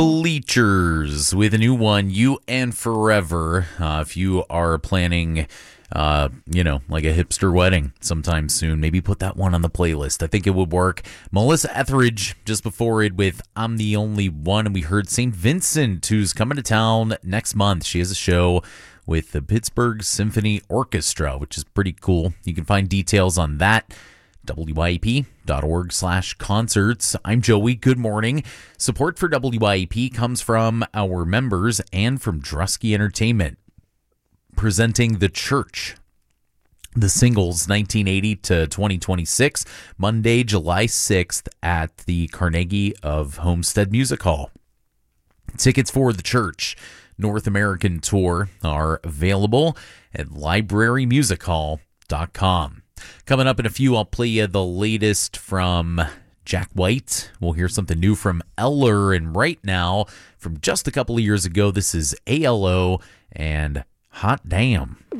Bleachers with a new one, You and Forever. If you are planning, like a hipster wedding sometime soon, maybe put that one on the playlist. I think it would work. Melissa Etheridge just before it with I'm the Only One. And we heard St. Vincent, who's coming to town next month. She has a show with the Pittsburgh Symphony Orchestra, which is pretty cool. You can find details on that. WYAP.org/concerts. I'm Joey. Good morning. Support for WYAP comes from our members and from Drusky Entertainment. Presenting The Church, the singles 1980 to 2026, Monday, July 6th at the Carnegie of Homestead Music Hall. Tickets for The Church North American Tour are available at librarymusichall.com. Coming up in a few, I'll play you the latest from Jack White. We'll hear something new from Eller, and right now, from just a couple of years ago, this is ALO and Hot Damn.